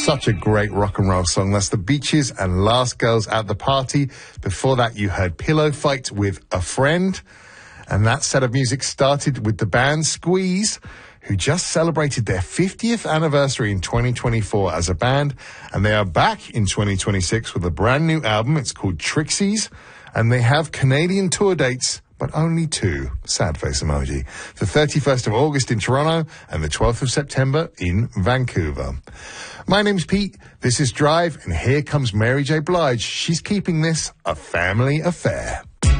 Such a great rock and roll song. That's the Beaches and Last Girls at the Party. Before that, you heard Pillow Fight with A Friend. And that set of music started with the band Squeeze, who just celebrated their 50th anniversary in 2024 as a band. And they are back in 2026 with a brand new album. It's called Trixies. And they have Canadian tour dates, but only 2. Sad face emoji. The 31st of August in Toronto and the 12th of September in Vancouver. My name's Pete. This is Drive, and here comes Mary J. Blige. She's keeping this a family affair.